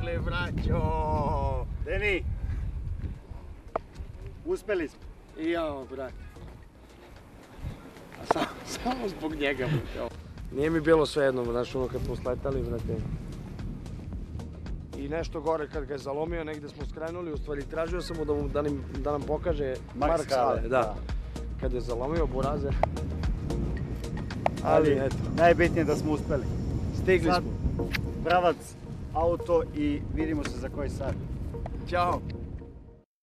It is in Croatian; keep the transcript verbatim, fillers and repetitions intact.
uspeli, braćo! Deni, uspeli smo. I ja, brate. A samo, samo zbog njega, brate. Nije mi bilo svejedno, znaš, ono kad smo sletali, brate. I nešto gore kad ga je zalomio, negde smo skrenuli, u stvari tražio sam mu da, mu, da, nam, da nam pokaže Mark Sale, da. da. Kad je zalomio Burazer. Ali, Ali eto. Najbitnije da smo uspeli. Stigli Sad, smo. Pravac, auto i vidimo se za koji sat. Ćao.